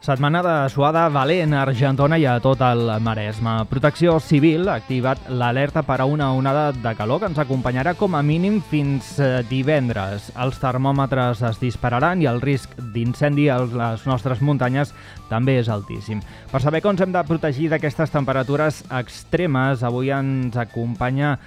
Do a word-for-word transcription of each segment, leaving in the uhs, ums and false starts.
Setmana de suada valent a Argentona i a tot el Maresme. Protecció Civil ha activat l'alerta per a una onada de calor que ens acompanyarà com a mínim fins divendres. Els termòmetres es dispararan i el risc d'incendi a les nostres muntanyes també és altíssim. Per saber com ens hem de protegir d'aquestes temperatures extremes, avui ens acompanya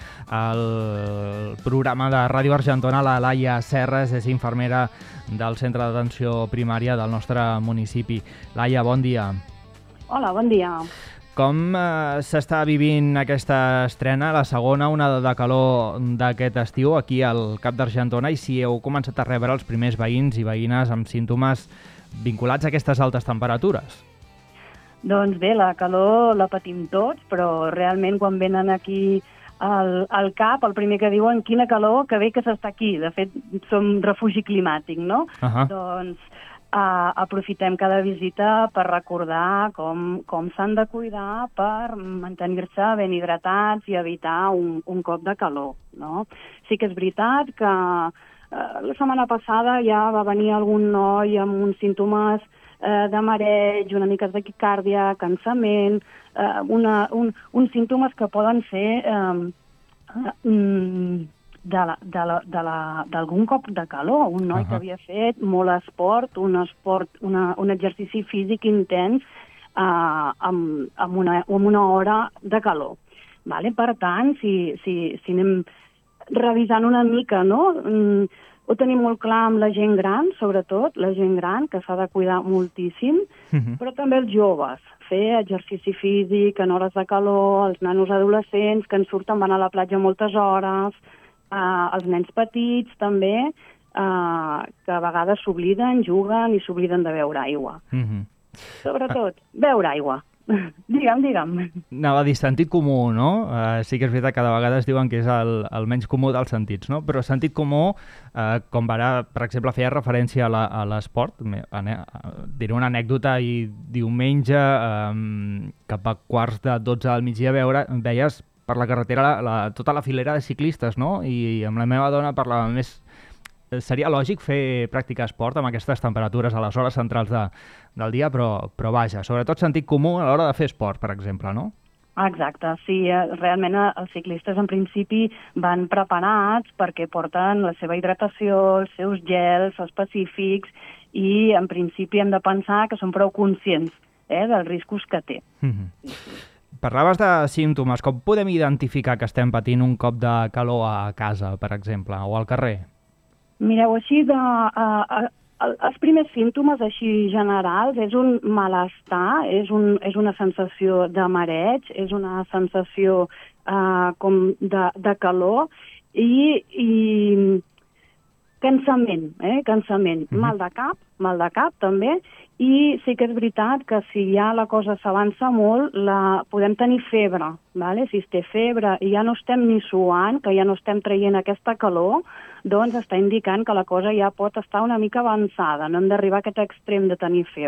el programa de Ràdio Argentona, la Laia Serres, és infermera del Centre d'Atenció Primària del nostre municipi. Laia, bon dia. Hola, bon dia. Com eh, s'està vivint aquesta estrena, la segona onada de calor d'aquest estiu aquí al Cap d'Argentona, i si heu començat a rebre els primers veïns i veïnes amb símptomes vinculats a aquestes altes temperatures? Doncs bé, la calor la patim tots, però realment quan venen aquí al, al Cap, el primer que diuen, quina calor, que bé que s'està aquí. De fet, som refugi climàtic, no? Uh-huh. Doncs Uh, aprofitem cada visita per recordar com, com s'han de cuidar per mantenir-se ben hidratats i evitar un, un cop de calor, no? Sí que és veritat que uh, la setmana passada ja va venir algun noi amb uns símptomes uh, de mareig, una mica de taquicàrdia, cansament, uh, una, un, uns símptomes que poden ser um, uh, um, de la, de la, de la, d'algun cop de calor, un noi uh-huh. que havia fet molt esport, un esport, una, un exercici físic intens uh, amb, amb, una, amb una hora de calor. Vale? Per tant, si, si, si anem revisant una mica, no? Mm, ho tenim molt clar amb la gent gran, sobretot, la gent gran, que s'ha de cuidar moltíssim, uh-huh. però també els joves, fer exercici físic en hores de calor, els nanos adolescents que en surten, van a la platja moltes hores, Uh, els nens petits també, uh, que a vegades s'obliden, juguen i s'obliden de beure aigua. Mm-hmm. Sobretot, uh, beure aigua. digue'm, digue'm. Anava a dir sentit comú, no? Uh, sí que és veritat que de vegades diuen que és el, el menys comú dels sentits, no? Però sentit comú, uh, com ara, per exemple, feia referència a, la, a l'esport, diré una anècdota, i diumenge, um, cap a quarts de dotze del migdia, veure, veies per la carretera la, la, tota la filera de ciclistes, no? I amb la meva dona parlàvem més... Seria lògic fer pràctica esport amb aquestes temperatures a les hores centrals de, del dia, però, però vaja, sobretot sentit comú a l'hora de fer esport, per exemple, no? Exacte, sí, realment els ciclistes en principi van preparats perquè porten la seva hidratació, els seus gels específics, i en principi hem de pensar que són prou conscients eh, dels riscos que té. Mm-hmm. Parlaves de símptomes. Com podem identificar que estem patint un cop de calor a casa, per exemple, o al carrer? Mireu, així, de, uh, uh, els primers símptomes així generals és un malestar, és, un, és una sensació de mareig, és una sensació uh, com de, de calor i, i cansament, eh? cansament, mm-hmm. mal de cap, mal de cap també, i sí que és veritat que si ja la cosa s'avança molt, la, podem tenir febre, vale? Si es té febre i ja no estem ni suant, que ja no estem traient aquesta calor, doncs està indicant que la cosa ja pot estar una mica avançada, no hem d'arribar a aquest extrem de tenir febre.